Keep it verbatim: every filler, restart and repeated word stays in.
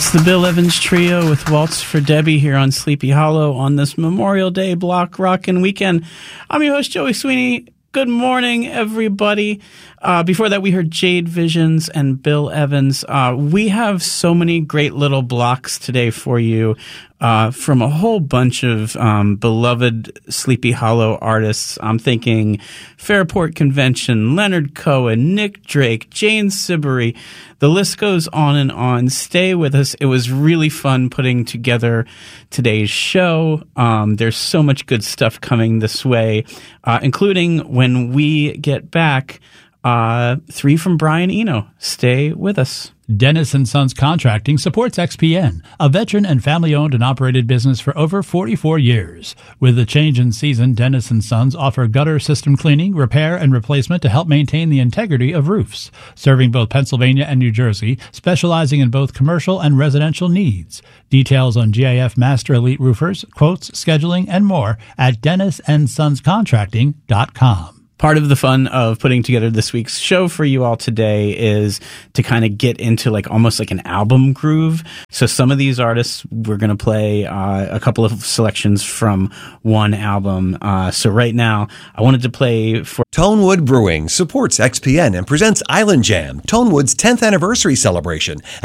That's the Bill Evans Trio with Waltz for Debbie here on Sleepy Hollow on this Memorial Day block rockin' weekend. I'm your host, Joey Sweeney. Good morning, everybody. Uh, before that, we heard Jade Visions and Bill Evans. Uh, we have so many great little blocks today for you uh, from a whole bunch of um, beloved Sleepy Hollow artists. I'm thinking Fairport Convention, Leonard Cohen, Nick Drake, Jane Siberry. The list goes on and on. Stay with us. It was really fun putting together today's show. Um, there's so much good stuff coming this way, uh, including when we get back, uh, three from Brian Eno. Stay with us. Dennis and Sons Contracting supports X P N, a veteran and family-owned and operated business for over forty-four years. With the change in season, Dennis and Sons offer gutter system cleaning, repair, and replacement to help maintain the integrity of roofs. Serving both Pennsylvania and New Jersey, specializing in both commercial and residential needs. Details on G I F Master Elite Roofers, quotes, scheduling, and more at dennis and sons contracting dot com. Part of the fun of putting together this week's show for you all today is to kind of get into like almost like an album groove. So some of these artists, we're going to play uh, a couple of selections from one album. Uh, so right now, I wanted to play for Tonewood Brewing supports X P N and presents Island Jam, Tonewood's tenth anniversary celebration.